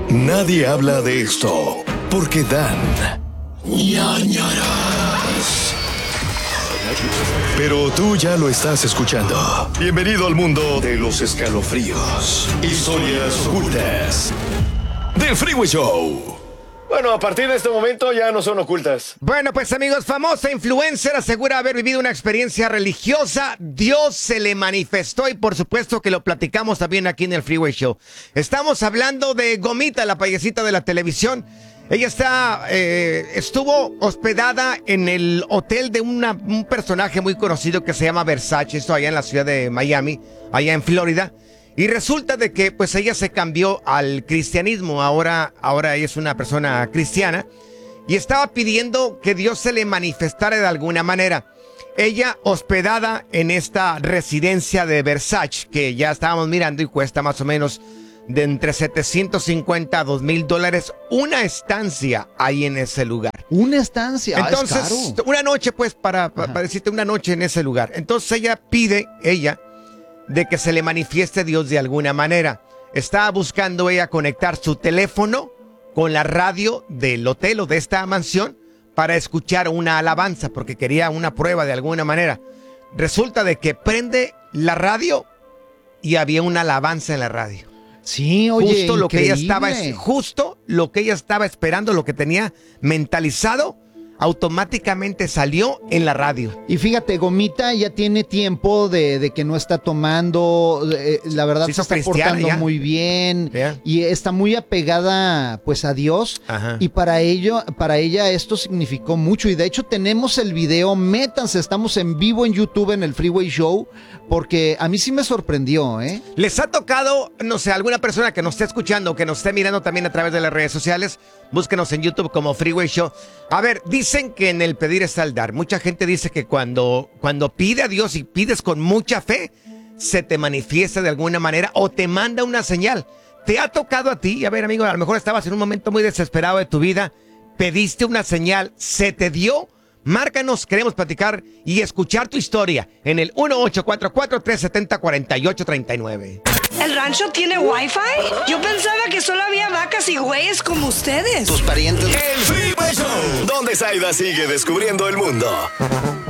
Nadie habla de esto porque dan ñáñaras. Pero tú ya lo estás escuchando. Bienvenido al mundo de los escalofríos, historias ocultas del Freeway Show. Bueno, a partir de este momento ya no son ocultas. Bueno, pues amigos, famosa influencer asegura haber vivido una experiencia religiosa. Dios se le manifestó y por supuesto que lo platicamos también aquí en el Freeway Show. Estamos hablando de Gomita, la payasita de la televisión. Ella estuvo hospedada en el hotel de un personaje muy conocido que se llama Versace, esto allá en la ciudad de Miami, allá en Florida. Y resulta de que pues ella se cambió al cristianismo, ahora ella es una persona cristiana y estaba pidiendo que Dios se le manifestara de alguna manera. Ella hospedada en esta residencia de Versace, que ya estábamos mirando y cuesta más o menos de entre $750 a $2,000 una estancia ahí en ese lugar. Una estancia, entonces, es caro. Una noche pues para decirte una noche en ese lugar. Entonces ella pide de que se le manifieste Dios de alguna manera. Estaba buscando ella conectar su teléfono con la radio del hotel o de esta mansión para escuchar una alabanza, porque quería una prueba de alguna manera. Resulta de que prende la radio y había una alabanza en la radio. Sí, oye, justo lo increíble. justo lo que ella estaba esperando, lo que tenía mentalizado, automáticamente salió en la radio. Y fíjate, Gomita ya tiene tiempo de que no está tomando, la verdad se está portando muy bien y está muy apegada pues a Dios. Ajá. Y para ella esto significó mucho y de hecho tenemos el video, métanse, estamos en vivo en YouTube en el Freeway Show porque a mí sí me sorprendió, ¿eh? ¿Les ha tocado, no sé, alguna persona que nos esté escuchando, que nos esté mirando también a través de las redes sociales? Búsquenos en YouTube como Freeway Show. A ver, dicen que en el pedir está el dar. Mucha gente dice que cuando pide a Dios y pides con mucha fe, se te manifiesta de alguna manera o te manda una señal. ¿Te ha tocado a ti? A ver, amigo, a lo mejor estabas en un momento muy desesperado de tu vida, pediste una señal, ¿se te dio? Márcanos, queremos platicar y escuchar tu historia en el 1844-370-4839. ¿El rancho tiene Wi-Fi? Yo pensaba que solo había vacas y güeyes como ustedes. Tus parientes. El Freeway Show, donde Zaida sigue descubriendo el mundo.